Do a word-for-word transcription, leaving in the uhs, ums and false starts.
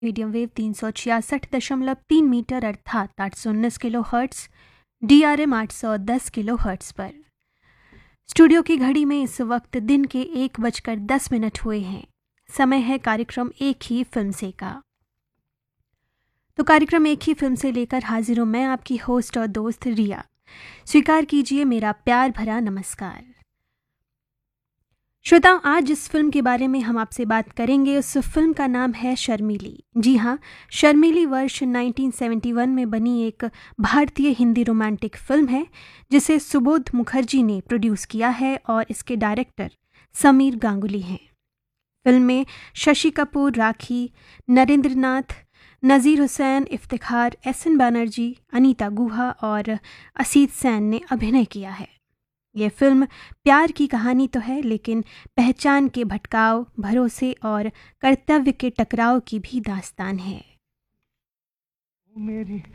Medium wave तीन सौ छियासठ दशमलव तीन मीटर अर्थात आठ सौ उन्नीस kilo hertz, D R M आठ सौ दस किलो हर्ट्स पर। स्टूडियो की घड़ी में इस वक्त दिन के एक बजकर दस मिनट हुए हैं। समय है कार्यक्रम एक ही फिल्म से का। तो कार्यक्रम एक ही फिल्म से लेकर हाजिर हूं मैं, आपकी होस्ट और दोस्त रिया। स्वीकार कीजिए मेरा प्यार भरा नमस्कार। श्रोताओं, आज जिस फिल्म के बारे में हम आपसे बात करेंगे उस फिल्म का नाम है शर्मीली। जी हाँ, शर्मीली वर्ष उन्नीस सौ इकहत्तर में बनी एक भारतीय हिंदी रोमांटिक फिल्म है जिसे सुबोध मुखर्जी ने प्रोड्यूस किया है और इसके डायरेक्टर समीर गांगुली हैं। फिल्म में शशि कपूर, राखी, नरेंद्र नाथ, नज़ीर हुसैन, इफ्तिखार, एस एन बनर्जी, अनीता गुहा और असीत सेन ने अभिनय किया है। यह फिल्म प्यार की कहानी तो है, लेकिन पहचान के भटकाव, भरोसे और कर्तव्य के टकराव की भी दास्तान है। मेरी